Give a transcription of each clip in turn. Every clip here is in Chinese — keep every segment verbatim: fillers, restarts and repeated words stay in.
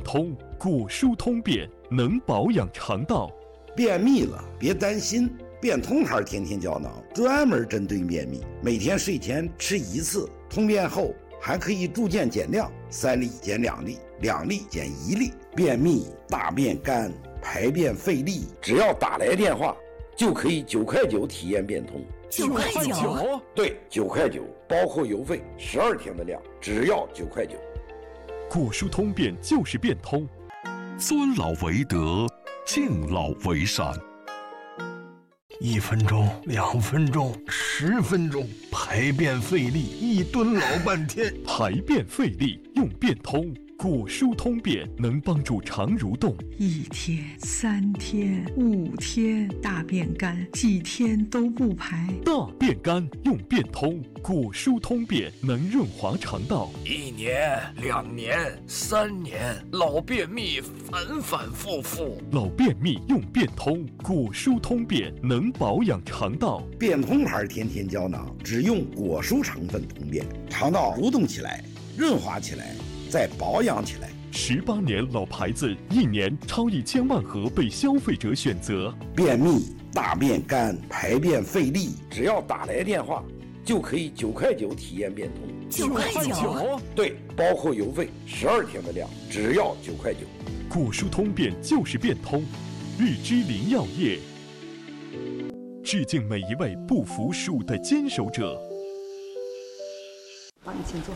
通，果蔬通便，能保养肠道。 便秘了别担心，便通牌天天胶囊专门针对便秘，每天睡前吃一次，通便后还可以逐渐减量，三粒减两粒，两粒减一粒。便秘、大便干、排便费力，只要打来电话，就可以九块九体验变通。 九块九？ 对，九块九，包括邮费，十二天的量，只要九块九。 果蔬通便就是变通。 尊老为德，敬老为善。 一分钟，两分钟，十分钟，排便费力，一蹲老半天。 排便费力用变通，果蔬通便能帮助肠蠕动。 一天、三天、五天，大便干，几天都不排。 大便干用变通，果蔬通便能润滑肠道。 一年、两年、三年，老便秘反反复复。 老便秘用变通，果蔬通便能保养肠道。 变通牌天天胶囊只用果蔬成分通便，肠道蠕动起来，润滑起来，再保养起来。 十八年老牌子，一年超一千万盒被消费者选择。 便秘、大便干、排便费力，只要打来电话，就可以九块九体验变通。 九块九？ 对，包括邮费，十二天的量，只要九块九。 果蔬通便就是变通。日之林药业致敬每一位不服输的坚守者。 好，你请坐。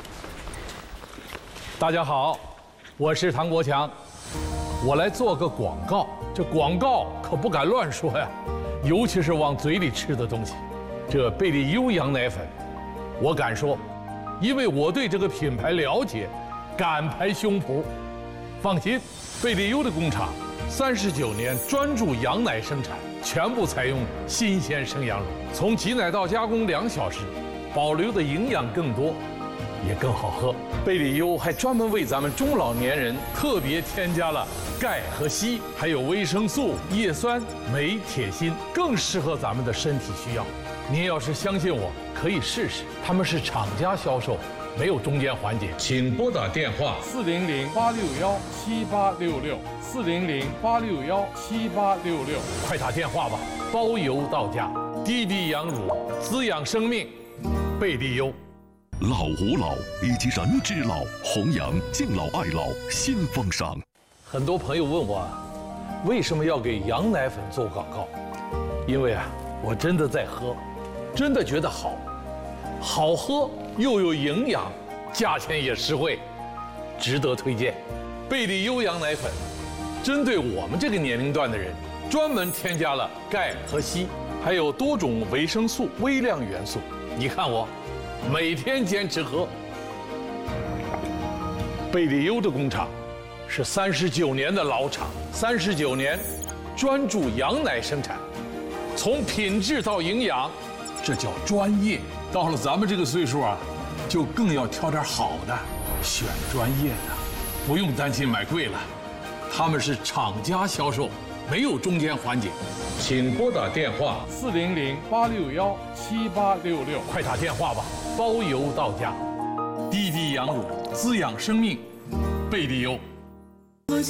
大家好，我是唐国强，我来做个广告。这广告可不敢乱说呀，尤其是往嘴里吃的东西。这贝利优羊奶粉，我敢说，因为我对这个品牌了解，敢拍胸脯。放心，贝利优的工厂三十九年专注羊奶生产，全部采用新鲜生羊乳，从挤奶到加工两小时，保留的营养更多，也更好喝。贝利优还专门为咱们中老年人特别添加了钙和硒，还有维生素、叶酸、镁、铁、锌，更适合咱们的身体需要。您要是相信我，可以试试。他们是厂家销售，没有中间环节。请拨打电话四零零八六幺七八六六四零零八六幺七八六六，快打电话吧，包邮到家。滴滴羊乳，滋养生命，贝利优。 老吾老以及人之老，弘扬敬老爱老新风尚。 很多朋友问我，为什么要给羊奶粉做广告？因为啊，我真的在喝，真的觉得好，好喝又有营养，价钱也实惠，值得推荐。贝利优羊奶粉，针对我们这个年龄段的人，专门添加了钙和硒，还有多种维生素、微量元素。你看我。每天坚持喝。贝利优的工厂是三十九年的老厂，三十九年专注羊奶生产，从品质到营养，这叫专业。到了咱们这个岁数啊，就更要挑点好的，选专业的，不用担心买贵了。他们是厂家销售，没有中间环节。请拨打电话四零零八六幺七八六六，快打电话吧，包邮到家。滴滴羊乳，滋养生命，贝利优。